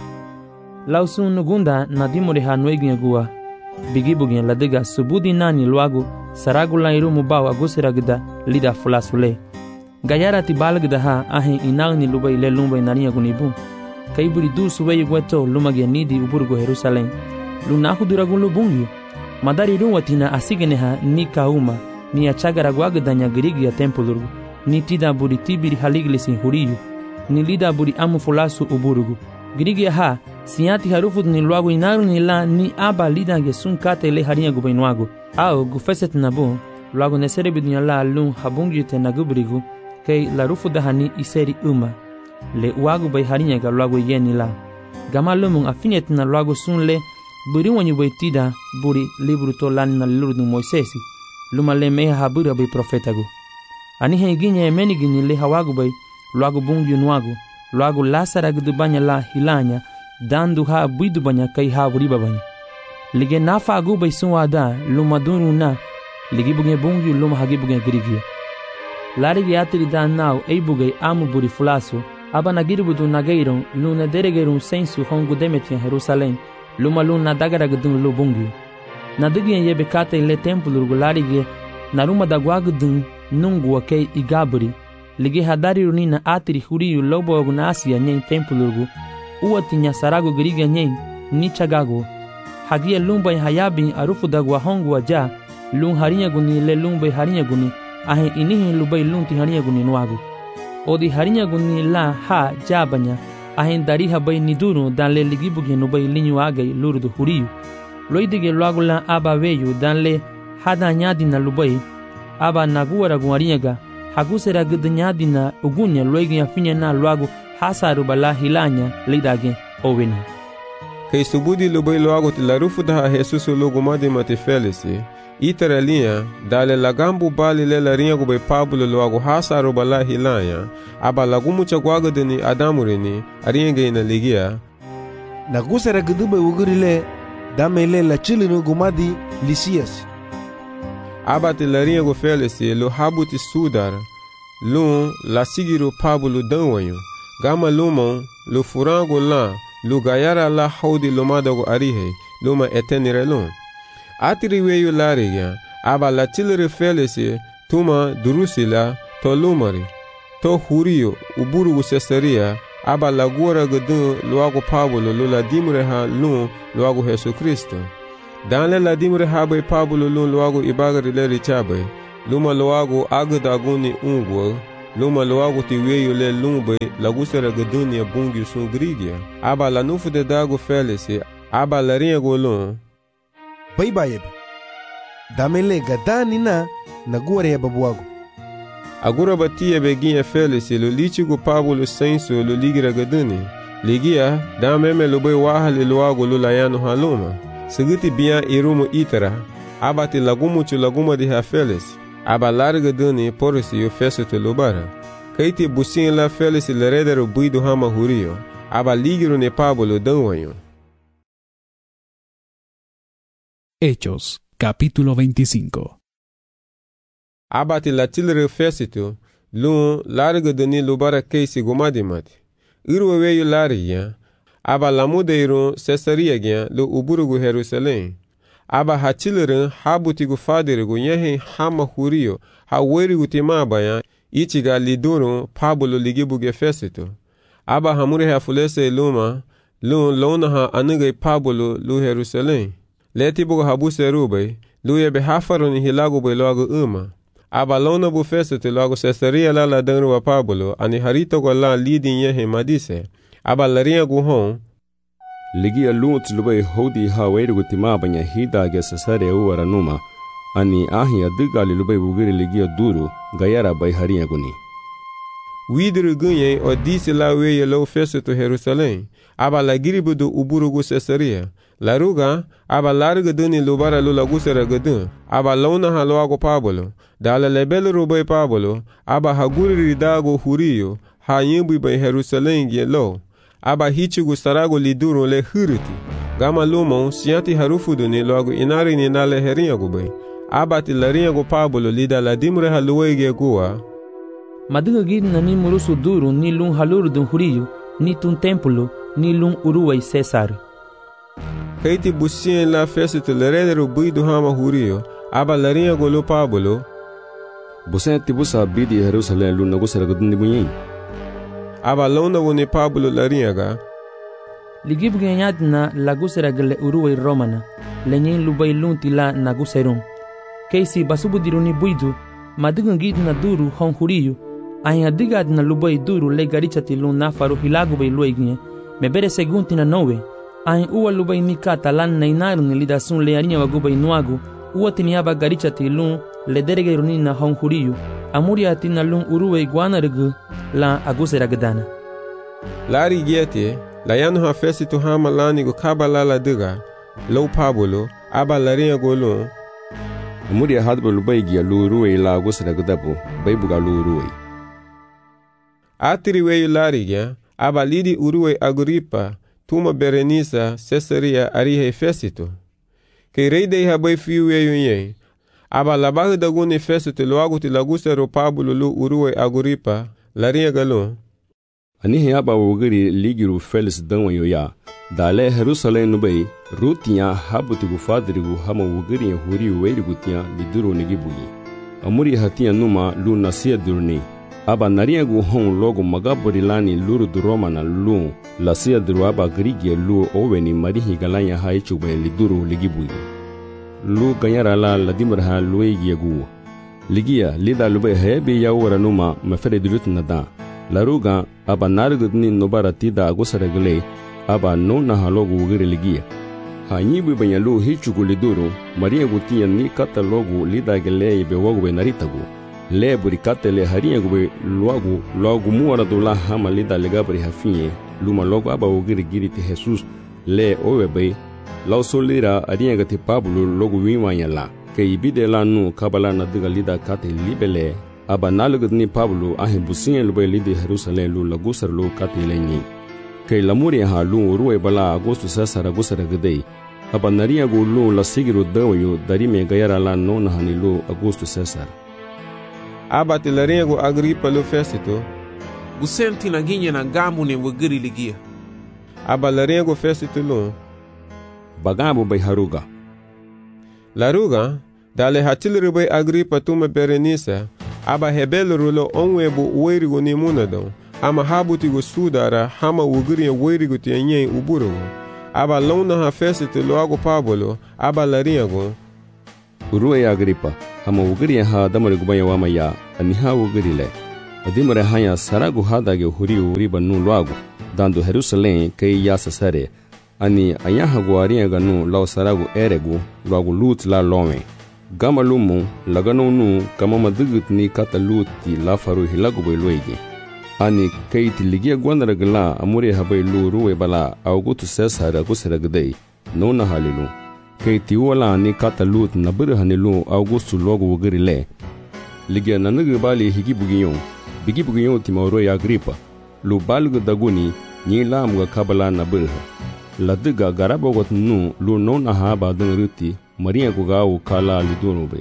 lausun nugunda nadimreha noegiegua bigibugin ladiga subudi nani lwagu saragula irumu bawa gusiragda lida fulasule gayara ti balgda ha ahin inagni lubai le lumbai nariya gunibu kaiburi du subai gweto lumage nidi uburgo Jerusalem lunahu duragun lubungi madari ruwatina asigene ha ni kauma ni achagara gwagdanya girigi ya tempulurgu ni tida buri tibiri haliglisi huriyu ni lida buri amu fulasu uburgu girigi ha siati harufut ni lwagu inaru ni la ni aba lida gesun kate le hariya gubainwagu au gufeset nabu lwagu nesere bidunya la lun habungi te nagubrigu kei la rufu dahani iseri le wagu bay hariya ga lwagu yeni la gama lumun afinet na lwagu sun le buri wanyu bay tida buri libru to lan na lurdu Moisesi luma le meha habura bay profetagu ani henginye meni gini le hawagu bay lwagu bungi nwagu lwagu lasara gdubanya la hilanya dandu ha buidu banya kai ha wuriba banya lige nafa agu bay sunwada luma dunu na ligi buge bungi luma hagi buge grigia lari atri dan nau ei buge amu buri fulasu aba nagirbudu nagairon luna deregerun sensu hongu demetia Jerusalem luma luna dagara gdun lu bungi nadigi yebe kate le templo lari ge naruma dagwagdun nungu wakei igabri lige hadari runina atri huriyu lobo gunasi nyen templo uwatinya sarago griga nyen ni chagago hagia lumba hayabi arufu dagwa hongu aja lun harinya guni le lumba harinya guni ahe inihi lubai lunti harinya guni nwagu odi harinya guni la ha jabanya ahe dari habai niduru dan le ligibuge nubai linyu agai lurdu huriyu loidige lwagu la aba weyu dan le hada nyadina lubai aba naguara guarinyaga hagusera gdnyadina ugunya loigi afinya na lwagu hasaru bala hilanya lidage owini kei subudi lubai lwagu tilarufu daha Jesus logo made mate felisi itara linha dale lagambu bali le larinha gube Pablo lwagu hasaru bala hilanya aba lagumu chagwaga deni adamurini aringe ina ligia nagusera gdube ugurile damele la chilinu gumadi Lisias aba tilarinha go felisi lo habuti sudar lun la sigiru Pablo danwanyo gama lumon lu furango la lu gayara la haudi lumadago arihe luma etenire lun atiri weyu lariga aba la tilere felisi tuma durusila to lumari to huriyo uburugu Cesaria aba la gora gudun luago Pablo lula dimreha lun luago Jesu Kristo Danle la dimre habe Pablo lun loago ibagari le richabe. Luma loago agdaguni ungwa. Luma loago ti weyo le lumbe lagusera gadunia bungi sun grigia. Aba la nufu de dago felisi. Aba la rinha golon. Bai bayeb. Damele gadani na nagure ya babuago. Agora batia beginha felisi lo lichigo Pablo senso lo ligira gaduni. Ligia dameme lo bai wahale loago lo layano haluma. Seguti bia irumo itara. Abati lagumuchu laguma de hafelis. Aba larga duni porisi yo feso te lobara. Kaiti busin la felis le redero buido hama hurio. Aba ligiro ne Pablo danwanyo. Hechos, capítulo 25. Abati la tilre fesito. Lun larga duni lobara keisi gomadimati. Irweweyo larga. Aba lamudeiro Cesaria gyan lo uburugu Jerusalém. Aba hachilirin habutigu fadirigu yehin hama hurio ha werigu timabaya ichiga liduru Pablo ligibuge fesito. Aba hamure hafulese luma luna ha anigay Pablo lu Jerusalém. Letibugu habuse rubay lu yebe hafaruni hilagu bay loagu uma. Aba lona bu fesito loagu Cesaria la danru wa Pablo ani harito go la lidin yehin madise. Aba larinha guhon ligia lut lubai hodi ha werigu timabanya hidage Cesaria uwara numa ani ahi adigali lubai bugiri ligia duru gayara bai harinha guni. Widru gunye o disi la weye lo fesito Jerusalém. Aba la giribudu uburugu Cesaria. La ruga aba larga duni lubara lula gusera gadun. Aba launa ha loago Pablo. Dala lebele rubai Pablo. Aba haguri ridago hurio. Ha yimbu bai Jerusalém ge lo. Aba hichigu sarago liduru le huriti. Gama lumon sianti harufudu ni loago inari ni nale herinha gubay. Aba ti larinha go Pablo lida la dimre haluege gua. Madiga gid na ni murusu duru ni lun haluru dun hurio. Ni tun templo ni lun uruway Cesar. Kaiti busien la fesito le redero buidu hama hurio. Aba larinha go lo Pablo. Busien tibusa bidi Jerusalém lun nagusera gadun ni bunyin. Aba lona wone Pablo larinha Ligib ganyad na lagusera gale uruway Romana. Lenyen lubay lunti la naguserum. Keisi basubu diruni buidu. Madiga gid na duru hon hurio. Ahin adigad na lubay duru le garichati lun nafaru hilagu bay luegne. Mebere segunti na nowe. Ahin uwa lubay mikata lan na inaru ni lidasun le arinha wagubay nuagu. Uwa tiniaba garichati lun le derege iruni na hon hurio. Amuri atina lun uruway guanargu la agusera gadana. Lari giete, la yanu ha fesito hama lani go kabala la diga. Lo Pablo, aba larinha go lun. Amuri hadbo lubay gia lu uruway la agusera gadabu. Baibuga lu uruway. Atiri weyu lari gia, aba lidi uruway Agripa. Tuma Berenice Cesaria arihe fesito. Kei rei dei habay fiu weyu nye. Aba labahu daguni fesito loagu ti lagusero Pablo lu uruway Agripa. Larinha galon. Anihe aba wugiri ligiru felis danwanyo ya. Dale Jerusalém nubay rutinya habutigu fadrigu hama wugiri huri weirigu tiya liduru nigibugi. Amuri hatiya numa lu nasia durni. Aba nariagu hon logo magabori lani luru du Romana lu lasia duru aba grigia lu oweni marihi galanya haichube liduru ligibugi. Lu ganyara la dimraha luegi gu. Ligia lida lube hebe ya wara numa mafere dilut nada. Laruga aba nargudni nobara tida agusaragle aba no na halogu ugiri ligia. Hanyibu banya lu hichugu liduru maria gutia ni kata logu lida gele be wogu be naritagu. Le burikate le harinha gube logo muara do la hama lida legabri hafinye luma logo aba ugiri giri te Jesus le owebe lao solira arinha gati Pablo logo wimanya la ke ibide la nu kabala na diga lida kate libele aba nalugud ni Pablo ahin businye lube lidi Jerusalem lu lagusar lu kate lenyi ke lamuri ha lu ruwe bala agosto sasara gusara gdei aba naria go lu la sigiru dawayo darime gayara la nona hani lu agosto sasara. Aba ti larinha go Agripa lo fesito. Gusenti na ginye na gamu ne wugiri ligia. Aba larinha go fesito lo. Bagabu bay haruga. Laruga, dale hatilru bay Agripa tuma Berenice. Aba hebelo rulo onwebu uwerigo ni munadon. Ama habuti go sudara hama wugiri uwerigo ti enye uburo. aba lona ha Festo logo Pablo aba laringo Urue Agripa hama wugiri ha damare gubanya wama ya aniha wugiri le adimare hanya saragu hadage huriu uriba nu logo dando Jerusalém kei ya sasare ani ayaha guaringa nu lao saragu eregu logo lut la lome gama lumu lagano nu kama madugit ni kata luti la faru hilagu bai loigi ani kei tiligia gwandara gala amuri habai lu ruwe bala Augusto Cesar agusera gdei nona halilu kei tiwala ni kata lut na bere hanilu Augusto logo wugiri le ligia nanugu bali higi bugiyon timauro ya Agripa lu balgu daguni ni lamga kabala na bere ladiga garabogot nu lu nona ha ba dan ruti Maria Gugau Kala Lidunube.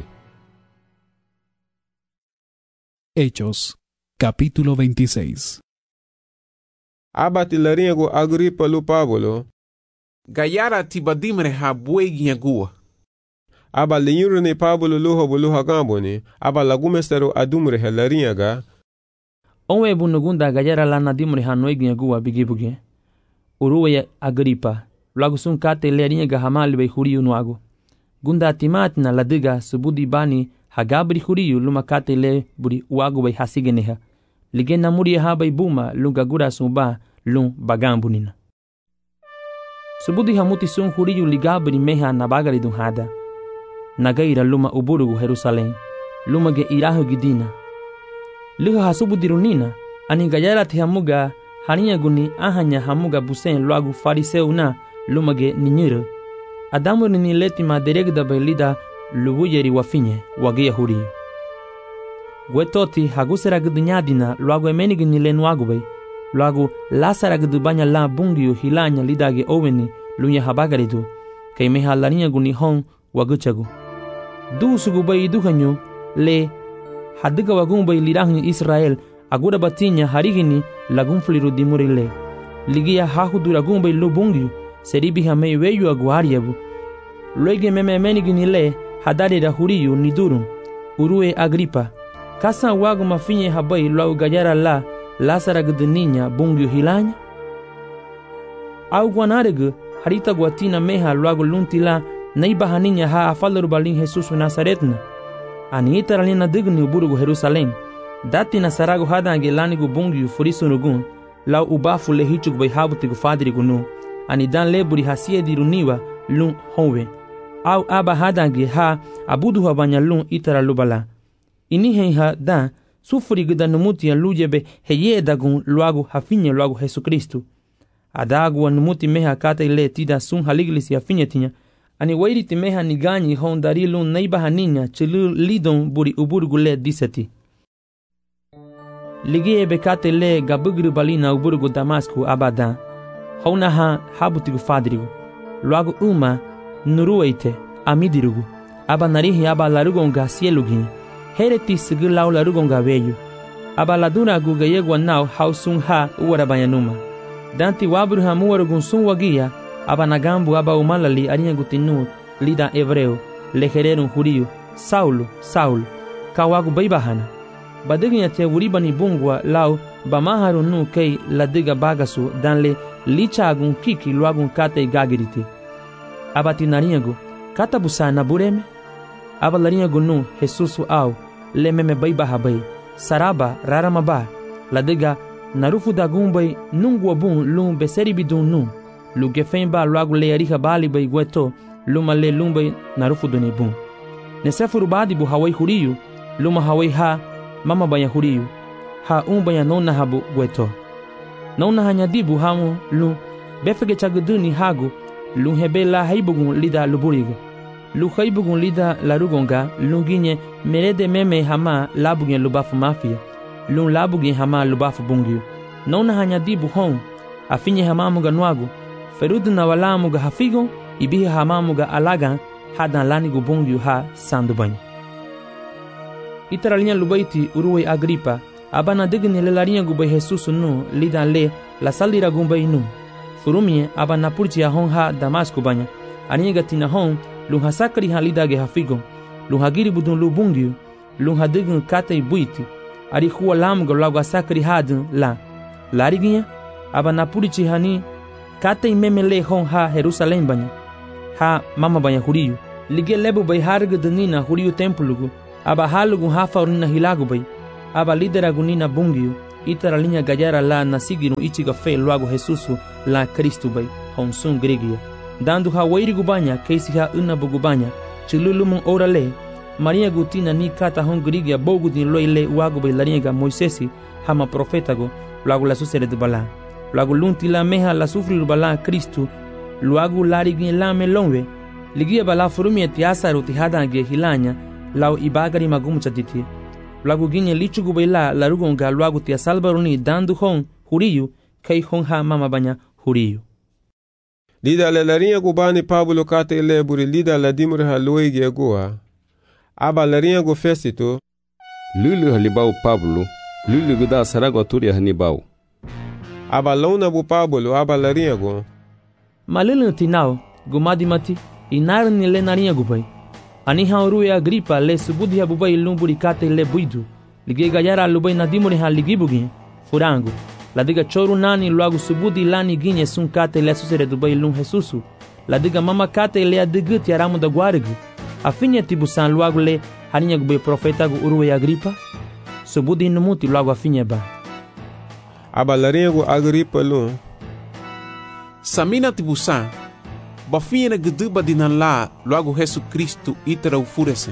Hechos, capítulo 26. Abati laringo Agripa lu Pablo. Gayara tibadimre ha buegi agua. Aba linyurne Pablo luha gamboni. Aba lagumestero adumre ha laringa. Onwe bunugunda gayara lana dimre ha noigi agua bigibuge. Uruwe Agripa. Lagu sun kate laringa hamali be huriu nuago. Gunda timatina ladiga subudi bani hagabri huriyu lumakate le buri uagu bai hasigeneha. Ligena muri ha bai buma lunga gura sumba lung bagambunina. Subudi hamuti sun huriyu ligabri meha nabagari dunhada. Nagaira luma uburugu Jerusalém. Luma ge irahu gidina. Liha hasubudi runina. Ani gayara te hamuga haniya guni ahanya hamuga busen luagu fariseu na luma ge ninyuru. Adamu ni letima deregda belida lubuyeri wafinye wagia huri. Gwetoti hagusera gdunyadina luagu emenigi ni lenuagu bay. Luagu lasara gdubanya la bungiu hilanya lidage oweni lunya habagaridu. Kay meha larinya guni hon waguchagu. Du sugu bay duhanyu le hadiga wagun bay lirahnyu Israel agura batinya harigini lagun fliru dimurile. Ligia hahudura gun bay lubungiu. Seribi hamei weyu aguariabu. Loige memenigi le hadari da huriyu nidurum. Urue Agripa. Kasa wagu mafinye habai lau gajara la lasara gdeninya bungiu hilanya. Au guanaregu harita guatina meha luagu luntila naiba haninya ha afalaru balin Jesus Nazaretna. Ani itaralina digni uburugu Jerusalém. Dati na saragu hadange lanigu bungiu furisunugun lau ubafu lehichug bai habutigu fadrigu nu. Ani dan leburi hasie diruniwa lung honwe. Au aba hadange ha abudu habanya lung itara lubala. Ini ha dan sufuri gida numuti ya lujebe heye dagun luagu hafinye luagu Jesu Kristu. Adagu wa numuti meha kata ile tida sun haliglis ya finye tinya. Ani wairiti meha niganyi hondari lung naiba haninya chilu lidon buri uburgu le diseti. Ligie bekate le gabugru balina uburgu Damasku abadan. Hauna ha habutigu fadrigu. Luagu uma nurueite amidirugu. Aba narihi aba larugonga sielugi. Hereti sigu lau larugonga veyu. Aba laduna guga yegwa nau hausun ha uwarabayanuma. Danti wabru ha muwarugun sun wagia. Aba nagambu aba umalali arinagutinu lida evreu. Lehererun huriu. Saulo. Kawagu baibahana. Badiginya te uribani bungwa lau bamaharu nu kei ladiga bagasu danle lichagun kiki luagun kate gagiriti. Abati narinyagu kata busa na bureme. Aba larinyagu nu Jesusu au lememe baibaha bai. Saraba raramaba ladiga narufu dagumbay nungwa bun lum beseri bidun nu. Lugefen ba luagu leariha bali bai gweto luma le lumbay narufu duni bun. Nesefuru badi bu hawai huriyu luma hawai ha mama banya huriyu ha banya nona habu gweto. Nona hanyadibu hamu lu befege chaguduni hagu lu hebela haibugun lida luburiga. Lu haibugun lida larugonga lunginye merede meme hama labugen lubafu mafia. Lu labugen hama lubafu bungiu. Nona hanyadibu hon afinye hamamuga nwagu ferudu na walamuga hafigon ibihi hamamuga alagan hadan lanigu bungiu ha sandubany. Itaralinha lubaiti uruwe Agripa abana digni le larinha gubay Jesus nu lidan le la salira gumbay nu furumie abana purchi a hon ha Damasco banya aniga tina hon lu hasakri ha lidage hafigon lu hagiri budun lu bungiu lu hadign kate buiti ari huwa lamgo lagu asakri hadun la lariginha abana purchi hani kate imemele hon ha Jerusalém banha ha mama banha huriyu lige lebu bai harga denina huriyu templugu aba halugu ha faurina hilagu bai aba lideragu nina bungiu itara linha gayara la na siginu ichiga fe luago Jesusu la Cristo bai honsun gregia dando ha wairigu banha keisi ha una bugu banha chilulumun orale Maria gutina ni kata hon gregia bogu din loile uago bai laringa Moisesi hama profetago luago la susere de bala luago lunti la meha la sufri bala Cristo luago larigi la melonwe ligia bala furumi tiasa rutihada ge hilanya lau ibagari magumu chatiti luago ginye lichugu baila la rugonga luago tia salbaruni dandu hon huriyu kai hon ha mama banya huriyu lida la laringa gubani Pablo kate ile buri lida la dimure ha loige goa aba laringa go fesito lulu halibau Pablo lulu guda sarago turia hanibau aba launa bu Pablo aba laringa go malulu tinao gumadi mati inar ni le naringa gubai ani hauru ya Agripa le subudi habubai lumburi kate le buidu lige gayara lubai nadimuri ha ligibugi furango la diga choru nani luagu subudi lani ginye sun kate le susere dubai lum Jesusu la diga mama kate le adiguti aramu da guarigu afinya tibusan luagu le haninya gubai profeta gu uruwe Agripa subudi numuti luagu afinya ba aba laringa gu Agripa lum samina tibusan bafinha geduba dinala logo Jesu Cristo itera ufurese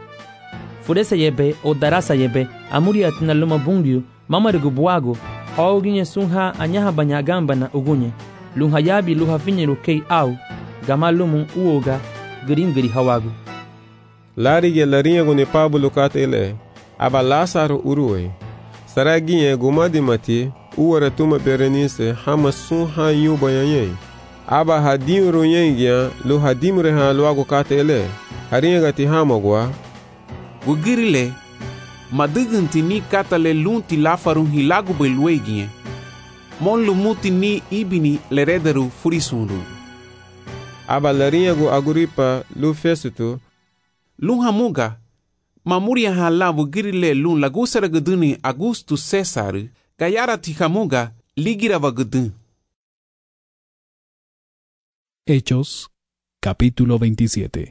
yebe o darasa yebe amuria tina luma bungiu mama regu buago hauginye sunha anyaha banyagamba na ugunye lunha yabi luha finyeru kei au gama lumu uoga giri hawagu larige larinha gune Pablo katele aba Lázaro uruwe saraginye gumadi mati uwara tuma Berenice hama sunha yuba yanye aba hadim royengia lo hadim reha loago katele haringa gati hamagwa gugirile madugunti ni katale lunti lafarun hilagu belwegie mon lumuti ni ibini lerederu furisundu aba laringa go Agripa lo fesuto lun hamuga mamuria hala gugirile lun lagusara guduni Augustus Cesar gayara tihamuga ligira vagudun. Hechos, capítulo 27.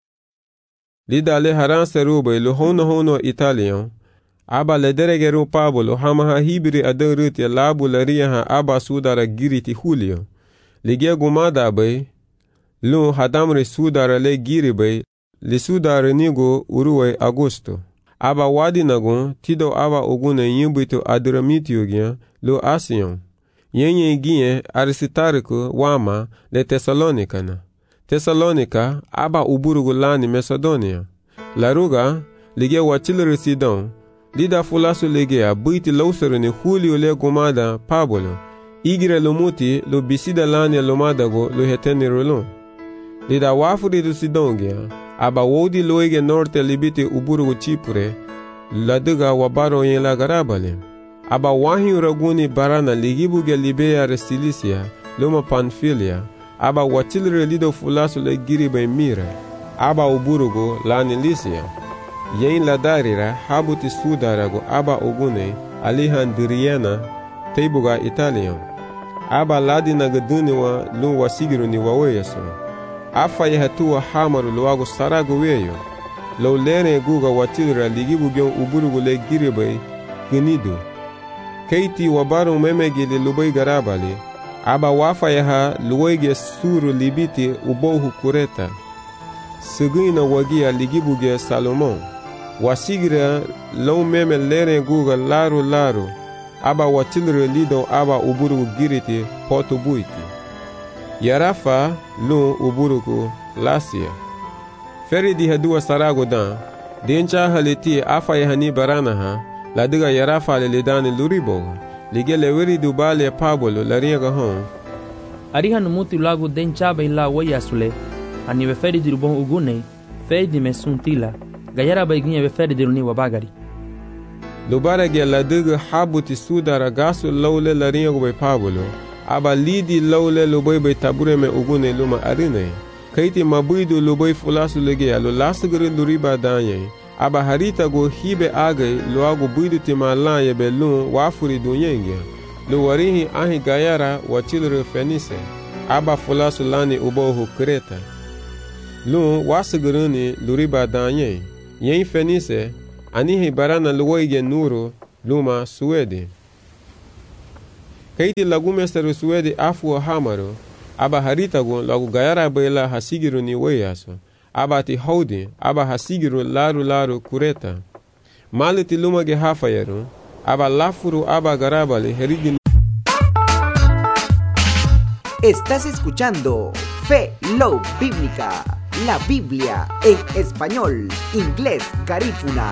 Lida le haran serube lo hono Italian. Aba le deregeru Pablo hama hibri aderuti labu laria ha aba sudara giriti Julio. Ligia gumada bay lo hadamre sudara le giri bay le sudara nigo uruwe Augusto. Aba wadi nagon tido aba ogune yimbuito adramitio gyan lo Asion. Yenye ginye Aristarco wama le Tesalonika aba uburugu lani Macedonia. Laruga lige wachilere Sidon. Lida fulasu lige a buiti lausere ni Julio le gumada Pablo. Igire lumuti lo bisida lani lomadago lo heteni rolon. Lida wafuri do Sidongia aba wodi loige norte libiti uburugu Chipre. Laduga wabaro yen la garabale. Aba wahi raguni barana ligibuge Libea Restilicia, loma Panfilia, aba wachilre lido fulasu le giribe Mira, aba uburugo lani Lycia. Yen la darira habuti sudarago aba ogune Alejandriana teibuga Italian. Aba ladina gaduniwa lunwa sigiruni waweyaso. Afa yehatua hamaru luwago sarago weyo. Lo lene guga wachilre ligibuge uburugo le giribe Gnido. Keiti wabaro memegili lubai garabali, aba wafa yaha luwege suru libiti ubohu kureta. Seguina wagia ligibuge Salomon. Wasigira lau meme lere guga laru, aba watilre lido aba uburugu giriti poto buiti. Yarafa lu uburugu Lasia. Feri di hadua sarago dan, dencha haliti afa yahani baranaha, ladiga Yarafa le lidani luribo lige le wiri dubale Pablo laringa hon ariha numuti lagu denchaba ila wayasule ani beferi dirubon ugune fedi mesuntila gayara baiginya beferi diruni wabagari lubara ge ladiga habuti sudara gasu lawle laringa go Pablo aba lidi lawle lubai be tabure me ugune luma arine kaiti mabuidu lubai fulasu lege alo lasgere luriba danye aba harita go hibe age loago buidu tima lan yebe lun wafuri dunyenge luwarihi ahi gayara wa chilru Fenice, aba fulasu lani ubohu Kreta. Lu wasiguruni luriba danye, yen Fenice, anihi barana luwaige nuru, luma Suedi. Kaiti lagumesteru Suedi afu hamaru, aba haritagu lagu gayara bela hasigiru ni weyaso, aba ti haudi, aba hasigiru laru Kureta. Maliti lumage hafayeru, aba lafuru aba garabali herigi. Estás escuchando Fe Love Bíblica, la Biblia en español, inglés, garífuna.